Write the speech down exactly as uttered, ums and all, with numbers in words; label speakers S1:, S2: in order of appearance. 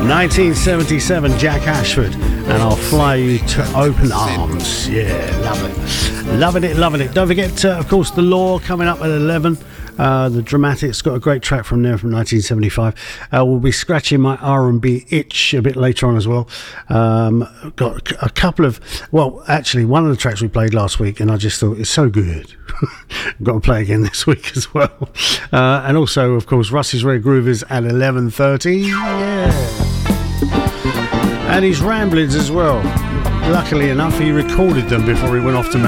S1: nineteen seventy-seven, Jack Ashford, and I'll fly you to open arms. Yeah, love it. Loving it, loving it. Don't forget, uh, of course, The Law coming up at eleven. Uh, the Dramatics got a great track from there from nineteen seventy-five. Uh, we'll be scratching my R and B itch a bit later on as well. Um, got a couple of, well, actually, one of the tracks we played last week, and I just thought it's so good. Got to play again this week as well. Uh, and also, of course, Russ's Red Groovers at eleven thirty. Yeah. And his Ramblings as well. Luckily enough, he recorded them before he went off to